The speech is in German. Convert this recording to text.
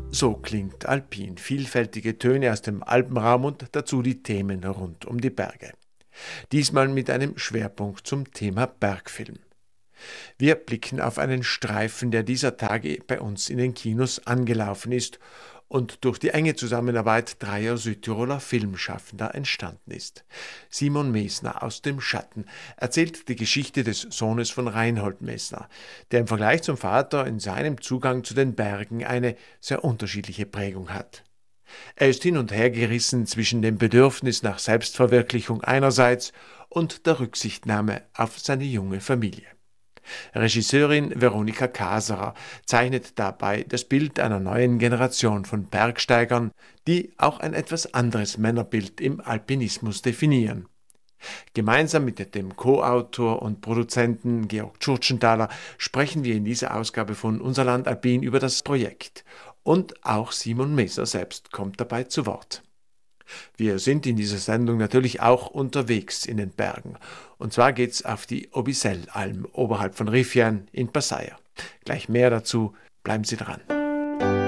So klingt Alpin, vielfältige Töne aus dem Alpenraum und dazu die Themen rund um die Berge. Diesmal mit einem Schwerpunkt zum Thema Bergfilm. Wir blicken auf einen Streifen, der dieser Tage bei uns in den Kinos angelaufen ist und durch die enge Zusammenarbeit dreier Südtiroler Filmschaffender entstanden ist. Simon Mesner aus dem Schatten erzählt die Geschichte des Sohnes von Reinhold Mesner, der im Vergleich zum Vater in seinem Zugang zu den Bergen eine sehr unterschiedliche Prägung hat. Er ist hin und her gerissen zwischen dem Bedürfnis nach Selbstverwirklichung einerseits und der Rücksichtnahme auf seine junge Familie. Regisseurin Veronika Kaserer zeichnet dabei das Bild einer neuen Generation von Bergsteigern, die auch ein etwas anderes Männerbild im Alpinismus definieren. Gemeinsam mit dem Co-Autor und Produzenten Georg Tschurtschenthaler sprechen wir in dieser Ausgabe von Unser Land Alpin über das Projekt. Und auch Simon Mesner selbst kommt dabei zu Wort. Wir sind in dieser Sendung natürlich auch unterwegs in den Bergen. Und zwar geht's auf die Obyssel-Alm oberhalb von Riffian in Passaia. Gleich mehr dazu, bleiben Sie dran.